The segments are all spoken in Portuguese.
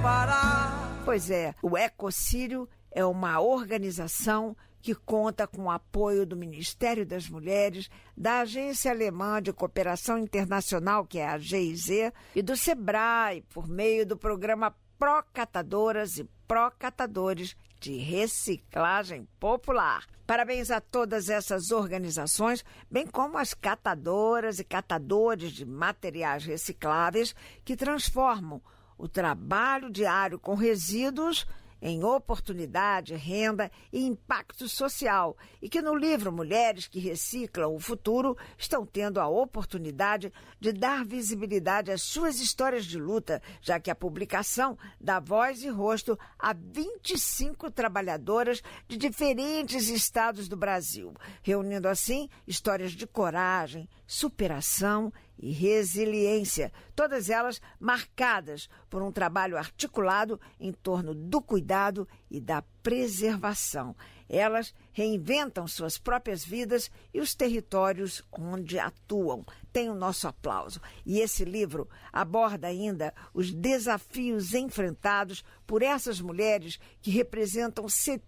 parar. Pois é, o Ecocírio é uma organização que conta com o apoio do Ministério das Mulheres, da Agência Alemã de Cooperação Internacional, que é a GIZ, e do SEBRAE, por meio do programa Pró-Catadoras e Pró-Catadores de Reciclagem Popular. Parabéns a todas essas organizações, bem como as catadoras e catadores de materiais recicláveis que transformam o trabalho diário com resíduos em oportunidade, renda e impacto social, e que no livro Mulheres que Reciclam o Futuro estão tendo a oportunidade de dar visibilidade às suas histórias de luta, já que a publicação dá voz e rosto a 25 trabalhadoras de diferentes estados do Brasil, reunindo assim histórias de coragem, superação e resiliência, todas elas marcadas por um trabalho articulado em torno do cuidado e da preservação. Elas reinventam suas próprias vidas e os territórios onde atuam. Tem o nosso aplauso. E esse livro aborda ainda os desafios enfrentados por essas mulheres que representam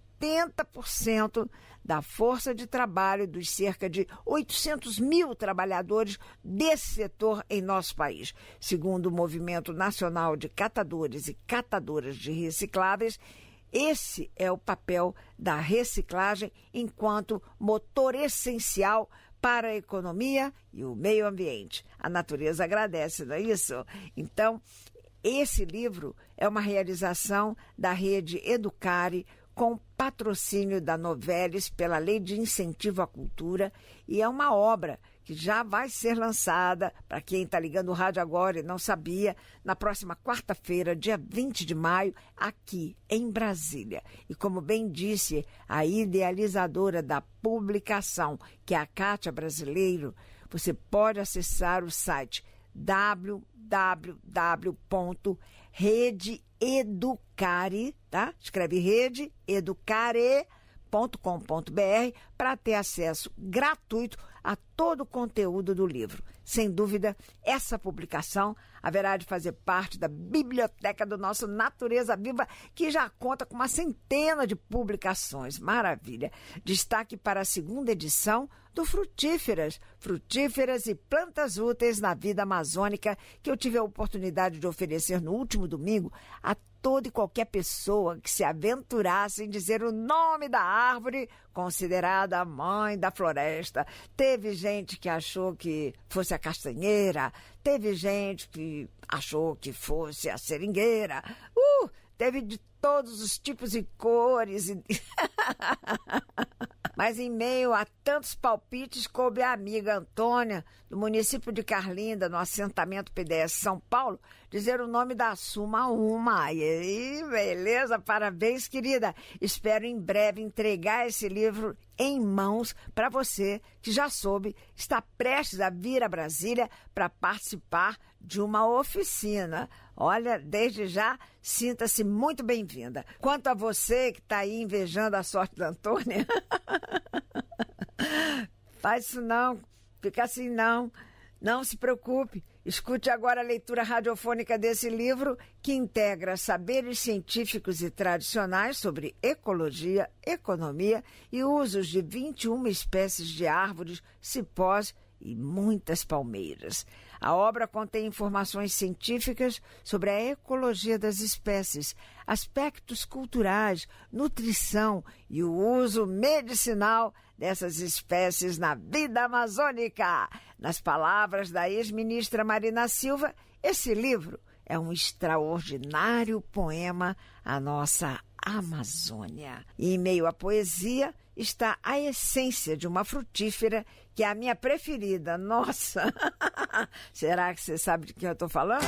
70% da força de trabalho dos cerca de 800 mil trabalhadores desse setor em nosso país. Segundo o Movimento Nacional de Catadores e Catadoras de Recicláveis, esse é o papel da reciclagem enquanto motor essencial para a economia e o meio ambiente. A natureza agradece, não é isso? Então, esse livro é uma realização da rede Educare, com patrocínio da Novelis pela Lei de Incentivo à Cultura, e é uma obra que já vai ser lançada, para quem está ligando o rádio agora e não sabia, na próxima quarta-feira, dia 20 de maio, aqui em Brasília. E como bem disse a idealizadora da publicação, que é a Kátia Brasileiro, você pode acessar o site www.redeeducare, tá? Escreve redeeducare.com.br para ter acesso gratuito a todo o conteúdo do livro. Sem dúvida, essa publicação haverá de fazer parte da biblioteca do nosso Natureza Viva, que já conta com uma centena de publicações. Maravilha! Destaque para a segunda edição do Frutíferas e Plantas Úteis na Vida Amazônica, que eu tive a oportunidade de oferecer no último domingo a toda e qualquer pessoa que se aventurasse em dizer o nome da árvore considerada a mãe da floresta. Teve gente que achou que fosse a castanheira, teve gente que achou que fosse a seringueira, teve de todos os tipos e cores. Mas em meio a tantos palpites, coube a amiga Antônia, do município de Carlinda, no assentamento PDS São Paulo, dizer o nome da Suma Uma. E aí, beleza? Parabéns, querida. Espero em breve entregar esse livro em mãos para você que já soube, está prestes a vir a Brasília para participar de uma oficina. Olha, desde já, sinta-se muito bem-vinda. Quanto a você que está aí invejando a sorte da Antônia, faz isso não, fica assim não. Não se preocupe, escute agora a leitura radiofônica desse livro que integra saberes científicos e tradicionais sobre ecologia, economia e usos de 21 espécies de árvores, cipós e muitas palmeiras. A obra contém informações científicas sobre a ecologia das espécies, aspectos culturais, nutrição e o uso medicinal dessas espécies na vida amazônica. Nas palavras da ex-ministra Marina Silva, esse livro é um extraordinário poema à nossa Amazônia. E em meio à poesia está a essência de uma frutífera que é a minha preferida. Nossa! Será que você sabe de quem eu estou falando?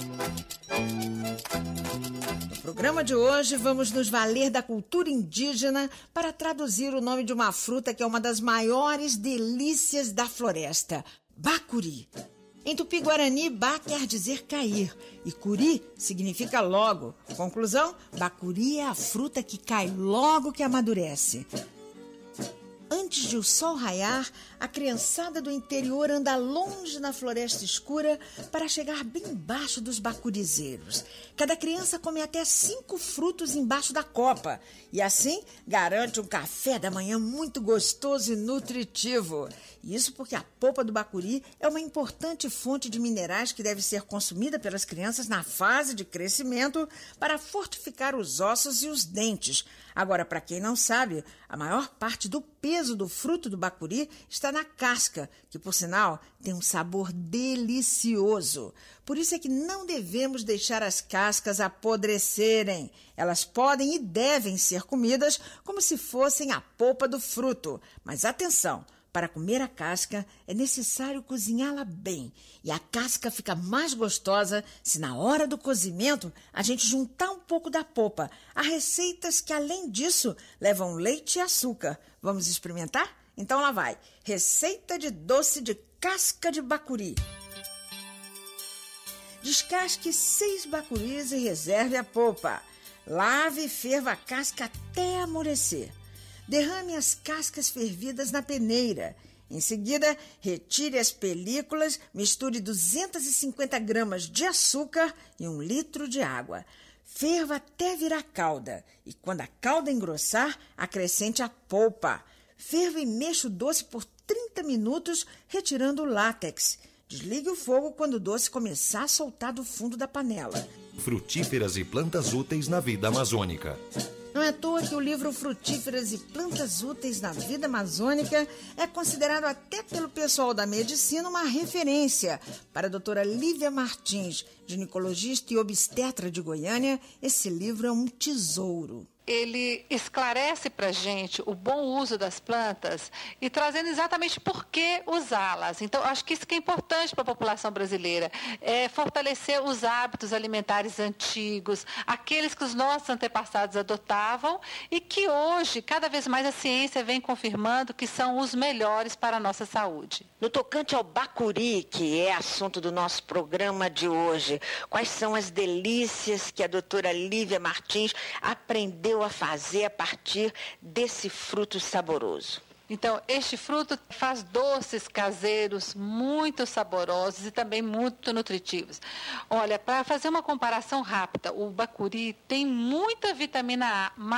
No programa de hoje vamos nos valer da cultura indígena para traduzir o nome de uma fruta que é uma das maiores delícias da floresta: bacuri. Em Tupi-Guarani, ba quer dizer cair e curi significa logo. Conclusão, bacuri é a fruta que cai logo que amadurece. Antes de o sol raiar, a criançada do interior anda longe na floresta escura para chegar bem embaixo dos bacurizeiros. Cada criança come até 5 frutos embaixo da copa e assim garante um café da manhã muito gostoso e nutritivo. Isso porque a polpa do bacuri é uma importante fonte de minerais que deve ser consumida pelas crianças na fase de crescimento para fortificar os ossos e os dentes. Agora, para quem não sabe, a maior parte do peso do fruto do bacuri está na casca, que, por sinal, tem um sabor delicioso. Por isso é que não devemos deixar as cascas apodrecerem. Elas podem e devem ser comidas como se fossem a polpa do fruto. Mas atenção! Para comer a casca, é necessário cozinhá-la bem. E a casca fica mais gostosa se na hora do cozimento a gente juntar um pouco da polpa. Há receitas que, além disso, levam leite e açúcar. Vamos experimentar? Então lá vai. Receita de doce de casca de bacuri. Descasque 6 bacuris e reserve a polpa. Lave e ferva a casca até amolecer. Derrame as cascas fervidas na peneira. Em seguida, retire as películas, misture 250 gramas de açúcar e 1 litro de água. Ferva até virar calda e, quando a calda engrossar, acrescente a polpa. Ferva e mexa o doce por 30 minutos, retirando o látex. Desligue o fogo quando o doce começar a soltar do fundo da panela. Frutíferas e plantas úteis na vida amazônica. Não é à toa que o livro Frutíferas e Plantas Úteis na Vida Amazônica é considerado até pelo pessoal da medicina uma referência. Para a doutora Lívia Martins, ginecologista e obstetra de Goiânia, esse livro é um tesouro. Ele esclarece para a gente o bom uso das plantas e trazendo exatamente por que usá-las. Então, acho que isso que é importante para a população brasileira, é fortalecer os hábitos alimentares antigos, aqueles que os nossos antepassados adotavam e que hoje, cada vez mais, a ciência vem confirmando que são os melhores para a nossa saúde. No tocante ao bacuri, que é assunto do nosso programa de hoje, quais são as delícias que a doutora Lívia Martins aprendeu a fazer a partir desse fruto saboroso? Então, este fruto faz doces caseiros muito saborosos e também muito nutritivos. Olha, para fazer uma comparação rápida, o bacuri tem muita vitamina A,